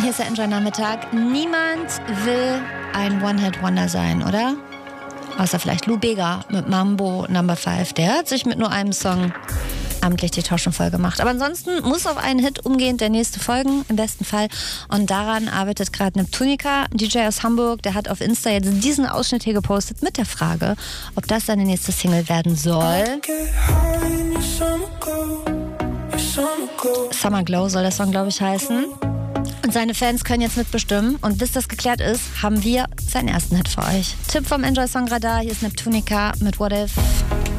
Hier ist der Enjoy-Nachmittag. Niemand will ein One-Hit-Wonder sein, oder? Außer vielleicht Lou Bega mit Mambo No. 5. Der hat sich mit nur einem Song amtlich die Taschen voll gemacht. Aber ansonsten muss auf einen Hit umgehend der nächste folgen, im besten Fall. Und daran arbeitet gerade Neptunica, DJ aus Hamburg. Der hat auf Insta jetzt diesen Ausschnitt hier gepostet mit der Frage, ob das seine nächste Single werden soll. Summer Glow soll der Song, glaube ich, heißen. Und seine Fans können jetzt mitbestimmen. Und bis das geklärt ist, haben wir seinen ersten Hit für euch. Tipp vom Enjoy Song Radar, hier ist Neptunica mit What If.